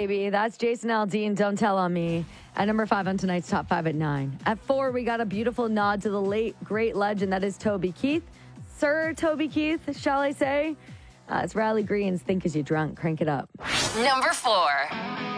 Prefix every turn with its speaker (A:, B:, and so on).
A: Baby, that's Jason Aldean, Don't Tell on Me. At number 5 on tonight's Top 5 at 9. At 4, we got a beautiful nod to the late, great legend that is Toby Keith. Sir Toby Keith, shall I say? It's Riley Green's Think Is You Drunk. Crank it up.
B: Number 4.